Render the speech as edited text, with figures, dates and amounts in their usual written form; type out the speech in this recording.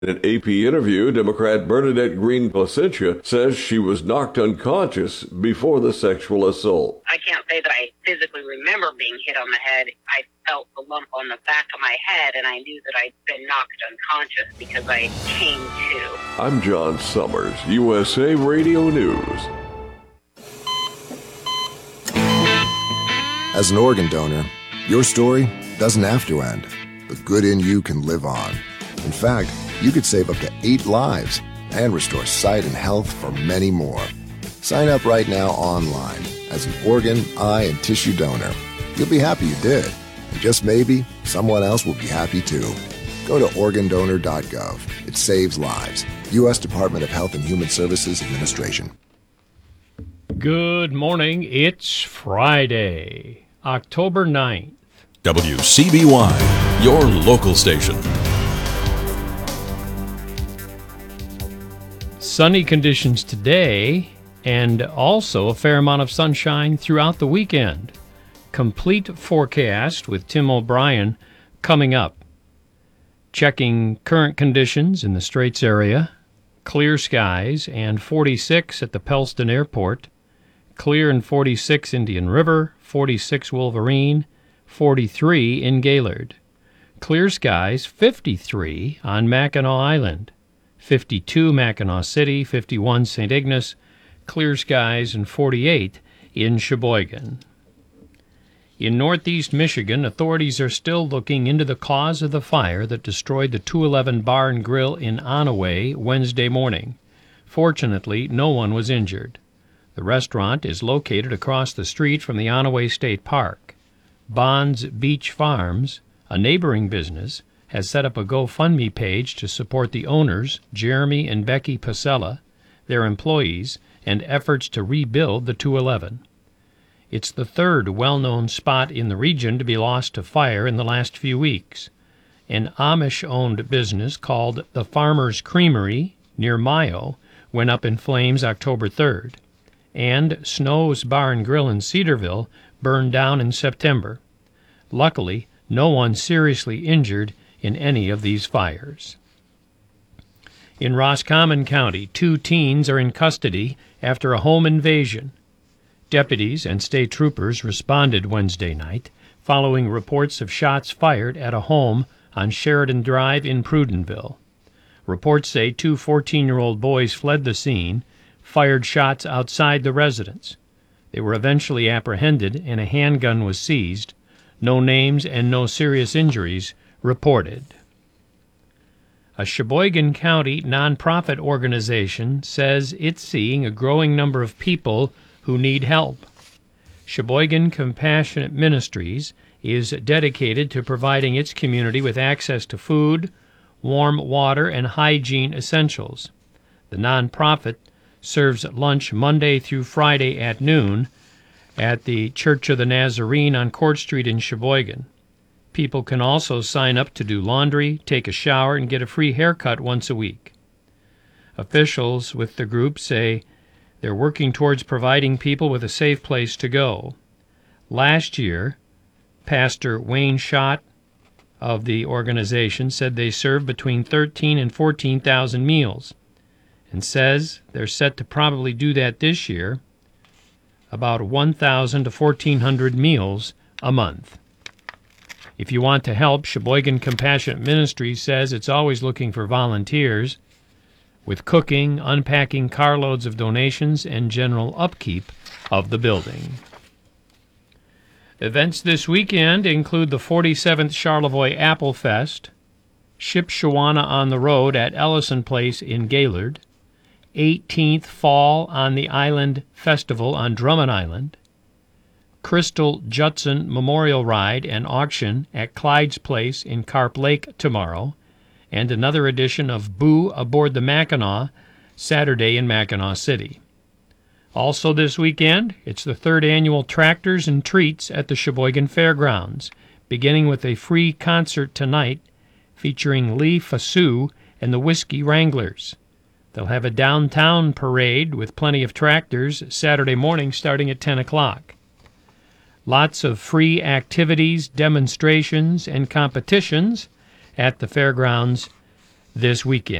In an AP interview, Democrat Bernadette Green Placentia says she was knocked unconscious before the sexual assault. I can't say that I physically remember being hit on the head. I felt the lump on the back of my head, and I knew that I'd been knocked unconscious because I came to. I'm John Summers, USA Radio News. As an organ donor, your story doesn't have to end. The good in you can live on. In fact, you could save up to 8 lives and restore sight and health for many more. Sign up right now online as an organ, eye, and tissue donor. You'll be happy you did. And just maybe, someone else will be happy too. Go to organdonor.gov. It saves lives. U.S. Department of Health and Human Services Administration. Good morning. It's Friday, October 9th. WCBY, your local station. Sunny conditions today, and also a fair amount of sunshine throughout the weekend. Complete forecast with Tim O'Brien coming up. Checking current conditions in the Straits area. Clear skies and 46 at the Pellston Airport. Clear and 46 Indian River, 46 Wolverine, 43 in Gaylord. Clear skies, 53 on Mackinac Island. 52 Mackinac City, 51 St. Ignace, clear skies, and 48 in Sheboygan. In northeast Michigan, authorities are still looking into the cause of the fire that destroyed the 211 Bar and Grill in Onaway Wednesday morning. Fortunately, no one was injured. The restaurant is located across the street from the Onaway State Park. Bonds Beach Farms, a neighboring business, has set up a GoFundMe page to support the owners, Jeremy and Becky Pasella, their employees, and efforts to rebuild the 211. It's the third well-known spot in the region to be lost to fire in the last few weeks. An Amish-owned business called the Farmer's Creamery near Mayo went up in flames October 3rd, and Snow's Bar and Grill in Cedarville burned down in September. Luckily, no one seriously injured in any of these fires. In Roscommon County, 2 teens are in custody after a home invasion. Deputies and state troopers responded Wednesday night following reports of shots fired at a home on Sheridan Drive in Prudenville. Reports say 2 14-year-old boys fled the scene, fired shots outside the residence. They were eventually apprehended and a handgun was seized. No names and no serious injuries reported. A Sheboygan County nonprofit organization says it's seeing a growing number of people who need help. Sheboygan Compassionate Ministries is dedicated to providing its community with access to food, warm water, and hygiene essentials. The nonprofit serves lunch Monday through Friday at noon at the Church of the Nazarene on Court Street in Sheboygan. People can also sign up to do laundry, take a shower, and get a free haircut once a week. Officials with the group say they're working towards providing people with a safe place to go. Last year, Pastor Wayne Schott of the organization said they served between 13,000 and 14,000 meals, and says they're set to probably do that this year, about 1,000 to 1,400 meals a month. If you want to help, Sheboygan Compassionate Ministries says it's always looking for volunteers with cooking, unpacking carloads of donations, and general upkeep of the building. Events this weekend include the 47th Charlevoix Apple Fest, Shipshawana on the Road at Ellison Place in Gaylord, 18th Fall on the Island Festival on Drummond Island, Crystal Judson Memorial Ride and Auction at Clyde's Place in Carp Lake tomorrow, and another edition of Boo Aboard the Mackinac Saturday in Mackinac City. Also this weekend, it's the 3rd annual Tractors and Treats at the Sheboygan Fairgrounds, beginning with a free concert tonight featuring Lee Fasu and the Whiskey Wranglers. They'll have a downtown parade with plenty of tractors Saturday morning starting at 10 o'clock. Lots of free activities, demonstrations, and competitions at the fairgrounds this weekend.